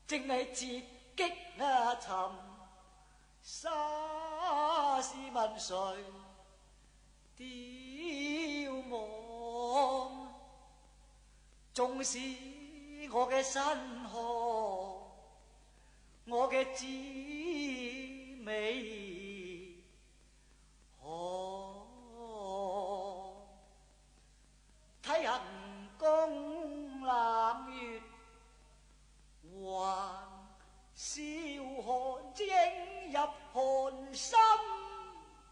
正系折戟沉，沙是问谁凋亡？纵使我嘅身河，我嘅滋味。